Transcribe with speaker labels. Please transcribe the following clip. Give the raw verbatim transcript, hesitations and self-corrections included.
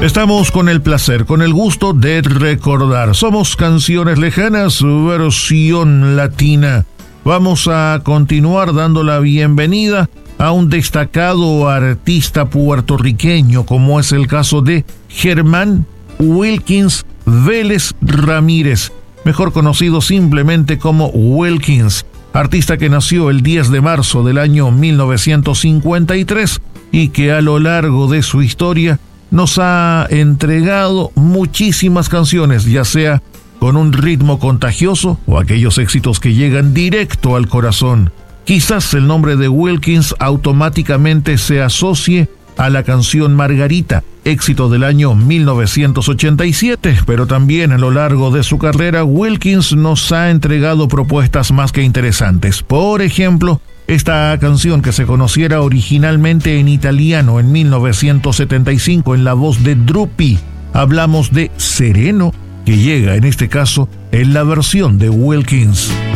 Speaker 1: Estamos con el placer, con el gusto de recordar. Somos Canciones Lejanas, versión latina. Vamos a continuar dando la bienvenida a un destacado artista puertorriqueño, como es el caso de Germán Wilkins Vélez Ramírez, mejor conocido simplemente como Wilkins, artista que nació el diez de marzo del año mil novecientos cincuenta y tres y que a lo largo de su historia nos ha entregado muchísimas canciones, ya sea con un ritmo contagioso o aquellos éxitos que llegan directo al corazón. Quizás el nombre de Wilkins automáticamente se asocie a la canción Margarita, éxito del año mil novecientos ochenta y siete, pero también a lo largo de su carrera Wilkins nos ha entregado propuestas más que interesantes. Por ejemplo, esta canción que se conociera originalmente en italiano en mil novecientos setenta y cinco en la voz de Drupi. Hablamos de Sereno, que llega en este caso en la versión de Wilkins.